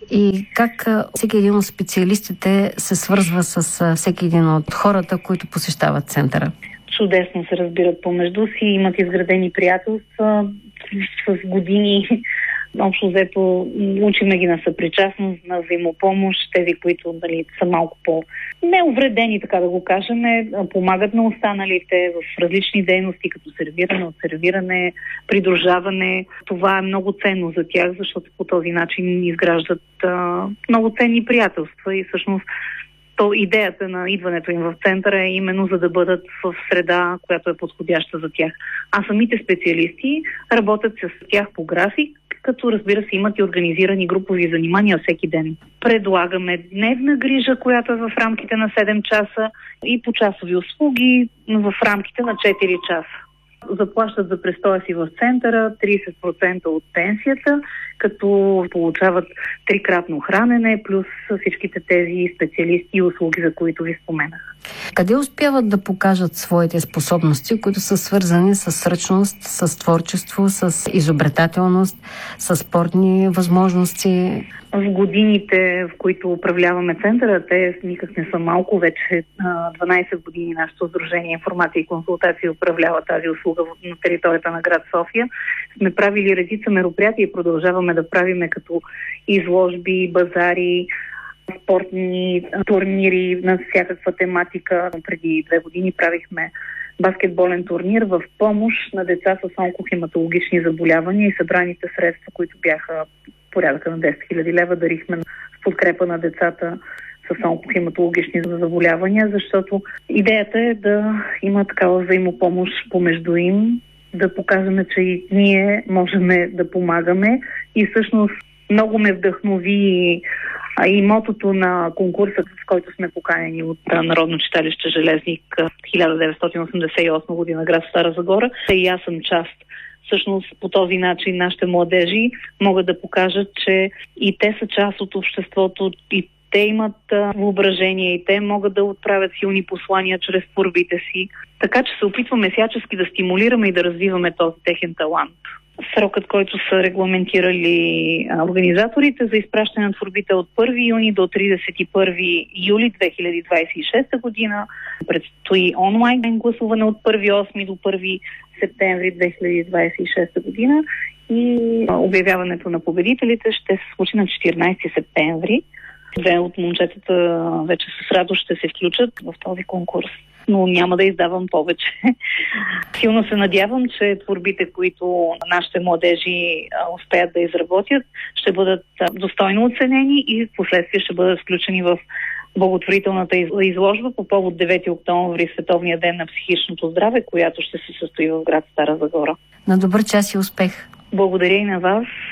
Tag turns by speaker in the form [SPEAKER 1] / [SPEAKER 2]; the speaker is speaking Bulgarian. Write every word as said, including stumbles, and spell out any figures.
[SPEAKER 1] И как всеки един от специалистите се свързва с всеки един от хората, които посещават центъра?
[SPEAKER 2] Чудесно се разбират помежду си, имат изградени приятелства с години. Общо взето учиме ги на съпричастност, на взаимопомощ, тези, които дали, са малко по-неувредени, така да го кажем, помагат на останалите в различни дейности, като сервиране, отсервиране, придружаване. Това е много ценно за тях, защото по този начин изграждат а, много ценни приятелства и всъщност то идеята на идването им в центъра е именно за да бъдат в среда, която е подходяща за тях. А самите специалисти работят с тях по график, като разбира се имат и организирани групови занимания всеки ден. Предлагаме дневна грижа, която е в рамките на седем часа и почасови услуги в рамките на четири часа. Заплащат за престоя си в центъра трийсет процента от пенсията, като получават трикратно хранене, плюс всичките тези специалисти и услуги, за които ви споменах.
[SPEAKER 1] Къде успяват да покажат своите способности, които са свързани с сръчност, с творчество, с изобретателност, с спортни възможности?
[SPEAKER 2] В годините, в които управляваме центъра, те никак не са малко, вече дванайсет години нашето сдружение Информация и консултации управлява тази услуга на територията на град София. Сме правили редица мероприятия и продължаваме да правиме като изложби, базари, спортни турнири на всякаква тематика. Преди две години правихме баскетболен турнир в помощ на деца с онкохематологични заболявания и събраните средства, които бяха порядъка на десет хиляди лева, дарихме в подкрепа на децата с онкохематологични заболявания, защото идеята е да има такава взаимопомощ помежду им, да покажем, че и ние можем да помагаме и всъщност много ме вдъхнови и мотото на конкурса, с който сме поканени от Народно читалище Железник хиляда деветстотин осемдесет и осма година, град Стара Загора. И аз съм част. Всъщност по този начин нашите младежи могат да покажат, че и те са част от обществото, и те имат въображение, и те могат да отправят силни послания чрез творбите си. Така че се опитваме всячески да стимулираме и да развиваме този техен талант. Срокът, който са регламентирали организаторите за изпращане на творбите от първи юни до тридесет и първи юли две хиляди двадесет и шеста година. Предстои онлайн гласуване от първи осми до първи септември две хиляди двадесет и шеста година и обявяването на победителите ще се случи на четиринадесети септември. Две от момчетата вече с радост ще се включат в този конкурс, но няма да издавам повече. Силно се надявам, че творбите, които нашите младежи успеят да изработят, ще бъдат достойно оценени и в последствие ще бъдат включени в благотворителната изложба по повод девети октомври, Световния ден на психичното здраве, която ще се състои в град Стара Загора.
[SPEAKER 1] На добър час и успех!
[SPEAKER 2] Благодаря и на вас.